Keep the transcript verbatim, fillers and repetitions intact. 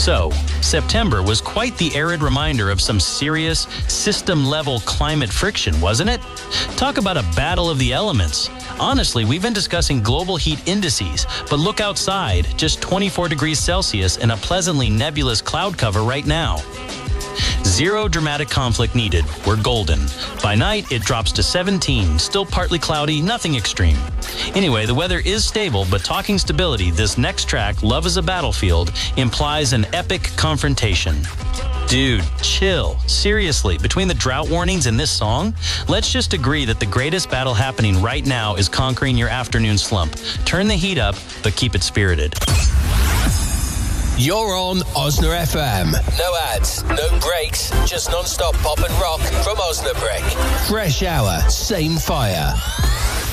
So, September was quite the arid reminder of some serious, system-level climate friction, wasn't it? Talk about a battle of the elements. Honestly, we've been discussing global heat indices, but look outside, just twenty-four degrees Celsius and a pleasantly nebulous cloud cover right now. Zero dramatic conflict needed. We're golden. By night, it drops to seventeen. Still partly cloudy, nothing extreme. Anyway, the weather is stable, but talking stability, this next track, Love is a Battlefield, implies an epic confrontation. Dude, chill. Seriously, between the drought warnings and this song, let's just agree that the greatest battle happening right now is conquering your afternoon slump. Turn the heat up, but keep it spirited. You're on Osna F M. No ads, no breaks, just non-stop pop and rock from Osnabrück. Fresh hour, same fire.